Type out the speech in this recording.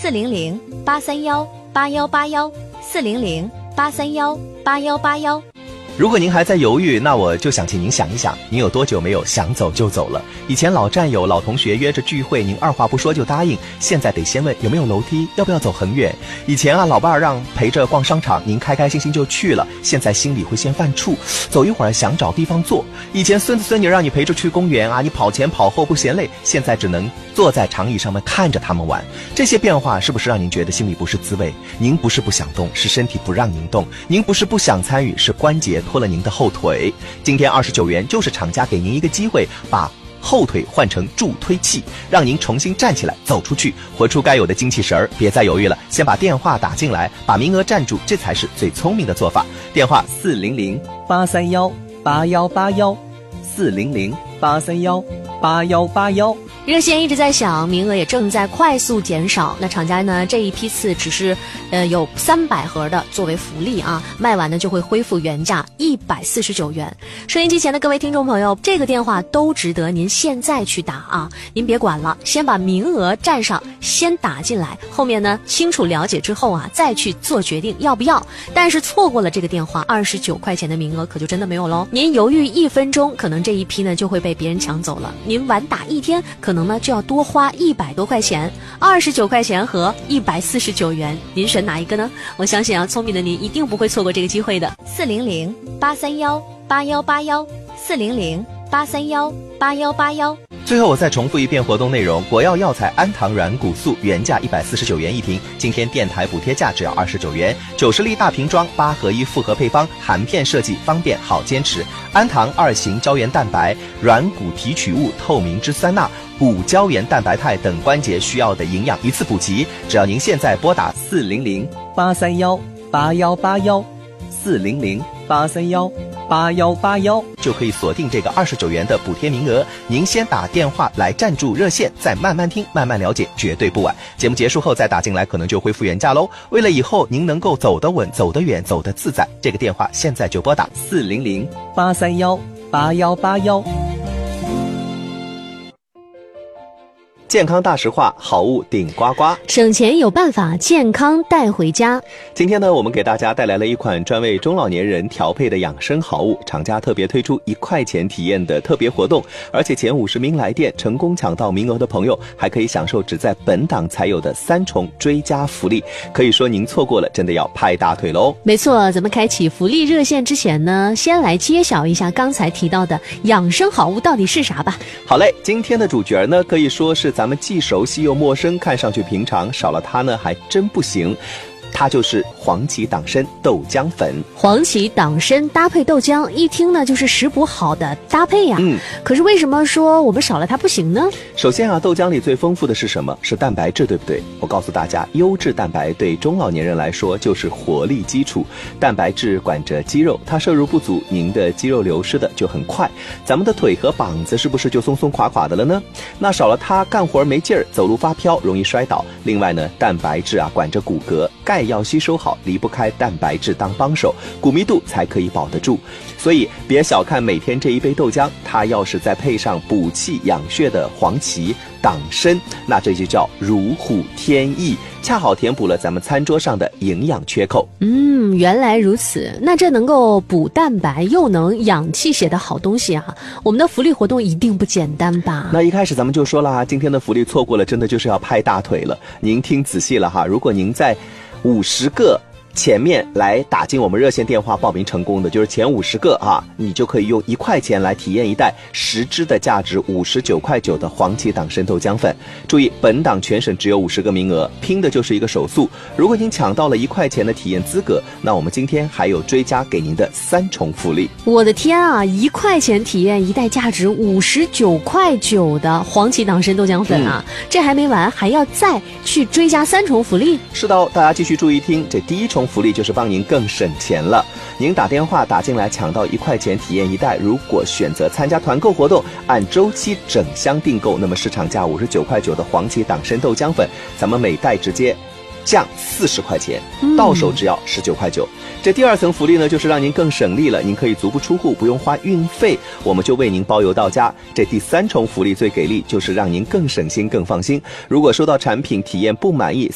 400-831-8181，400-831-8181。 如果您还在犹豫，那我就想请您想一想，您有多久没有想走就走了？以前老战友、老同学约着聚会，您二话不说就答应，现在得先问有没有楼梯，要不要走很远。以前老伴儿让陪着逛商场，您开开心心就去了，现在心里会先犯怵，走一会儿想找地方坐。以前孙子孙女让你陪着去公园你跑前跑后不嫌累，现在只能坐在长椅上面看着他们玩。这些变化是不是让您觉得心里不是滋味？您不是不想动，是身体不让您动；您不是不想参与，是关节拖了您的后腿。今天29元就是厂家给您一个机会，把后腿换成助推器，让您重新站起来走出去，活出该有的精气神儿。别再犹豫了，先把电话打进来，把名额占住，这才是最聪明的做法。电话400-831-8181，400-831-8181。 热线一直在响，名额也正在快速减少。那厂家呢这一批次只是有300盒的作为福利卖完呢就会恢复原价149元。收音机前的各位听众朋友，这个电话都值得您现在去打您别管了，先把名额占上，先打进来，后面呢清楚了解之后再去做决定要不要。但是错过了这个电话，29块钱的名额可就真的没有喽。您犹豫1分钟，可能这一批呢就会被别人抢走了。您晚打1天，可能呢就要多花100多块钱，29块钱和149元，您选哪一个呢？我相信聪明的您一定不会错过这个机会的。400-831-8181，400-831-8181。 最后我再重复一遍活动内容：国药药材氨糖软骨素原价149元一瓶，今天电台补贴价只要29元，90粒大瓶装，8合1复合配方，含片设计，方便好坚持。氨糖2型胶原蛋白、软骨提取物、透明质酸钠、补胶原蛋白肽等关节需要的营养一次补齐。只要您现在拨打400-831-8181，400-831-8181，就可以锁定这个29元的补贴名额。您先打电话来占住热线，再慢慢听慢慢了解，绝对不晚。节目结束后再打进来，可能就恢复原价喽。为了以后您能够走得稳、走得远、走得自在，这个电话现在就拨打400-831-8181。健康大实话，好物顶呱呱， 省钱有办法，健康带回家。 今天呢，我们给大家带来了一款专为中老年人调配的养生好物，厂家特别推出1块钱体验的特别活动，而且前50名来电成功抢到名额的朋友，还可以享受只在本档才有的3重追加福利。可以说您错过了，真的要拍大腿喽。 没错，咱们开启福利热线之前呢，先来揭晓一下刚才提到的养生好物到底是啥吧。 好嘞，今天的主角呢，可以说是咱们既熟悉又陌生，看上去平常，少了它呢还真不行。它就是黄芪党参豆浆粉。 黄芪党参搭配豆浆，一听呢就是食补好的搭配呀。可是为什么说我们少了它不行呢？ 首先豆浆里最丰富的是什么？是蛋白质，对不对？我告诉大家，优质蛋白对中老年人来说就是活力基础。蛋白质管着肌肉，它摄入不足，您的肌肉流失的就很快，咱们的腿和膀子是不是就松松垮垮的了呢？那少了它，干活没劲儿，走路发飘，容易摔倒。另外呢，蛋白质管着骨骼，钙要吸收好，离不开蛋白质当帮手，骨密度才可以保得住。所以别小看每天这一杯豆浆，它要是再配上补气养血的黄芪党参，那这就叫如虎添翼，恰好填补了咱们餐桌上的营养缺口。 原来如此，那这能够补蛋白又能养气血的好东西我们的福利活动一定不简单吧？那一开始咱们就说了今天的福利错过了，真的就是要拍大腿了。您听仔细了如果您在50个前面来打进我们热线电话报名成功的，就是前50个你就可以用1块钱来体验一袋10支的价值59.9块的黄芪党参豆浆粉。注意，本档全省只有50个名额，拼的就是一个手速。如果您抢到了1块钱的体验资格，那我们今天还有追加给您的3重福利。 我的天1块钱体验一袋价值59.9块的黄芪党参豆浆粉这还没完，还要再去追加3重福利。 是的，大家继续注意听，这第1重福利就是帮您更省钱了。您打电话打进来抢到1块钱体验一袋，如果选择参加团购活动，按周期整箱订购，那么市场价59.9块的黄芪党参豆浆粉，咱们每袋直接降40块钱，到手只要19.9块。这第2层福利呢，就是让您更省力了，您可以足不出户，不用花运费，我们就为您包邮到家。这第3重福利最给力，就是让您更省心更放心。如果收到产品体验不满意